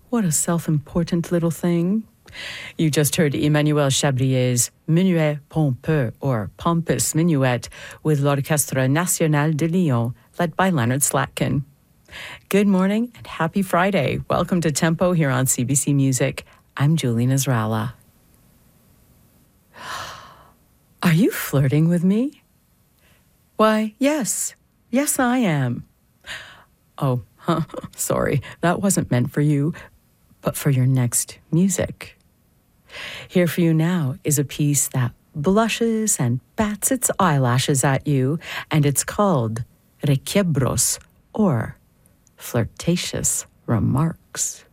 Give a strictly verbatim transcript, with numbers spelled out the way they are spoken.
What a self-important little thing. You just heard Emmanuel Chabrier's Minuet Pompeux, or Pompous Minuet, with l'Orchestre National de Lyon, led by Leonard Slatkin. Good morning and happy Friday. Welcome to Tempo here on C B C Music. I'm Julie Nasrallah. Are you flirting with me? Why, yes. Yes, I am. Oh, huh, sorry. That wasn't meant for you, but for your next music. Here for you now is a piece that blushes and bats its eyelashes at you, and it's called Requiebros, or Flirtatious Remarks.